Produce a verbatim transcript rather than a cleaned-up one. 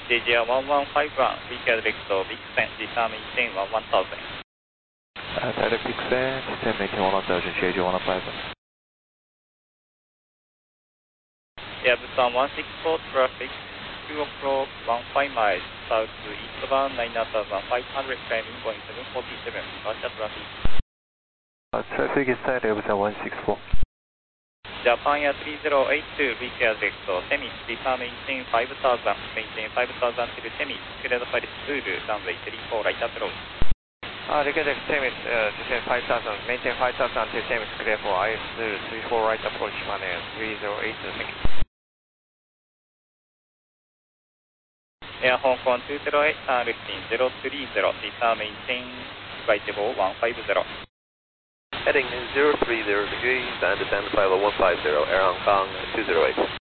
J J one one five one, weekend vector, Vixen, disarm maintain one one thousand. Uh, Tyler Vixen, disarm maintain one one thousand, J J one one five one. Airbus one one six four, traffic, two o'clock, fifteen miles, south to eastbound, nine thousand five hundred, climbing point seven forty-seven, departure traffic. Uh, traffic is tight, Airbus one six four. Japan Air three zero eight two, weekend vector, Temis, disarm maintain five thousand, maintain five thousand till Temis, clear the Paris Zulu, runway three four, right approach. Uh, Reykjavik Temis, uh, descend five thousand, maintain five thousand until Temis, clear for I S three four, right approach, money three zero eight two, thank you. Air Hong Kong two zero eight, uh, lifting zero three zero, disarm maintain flight level one five zero. Heading zero three zero degrees and descend five oh one five zero, Air Hong Kong two zero eight.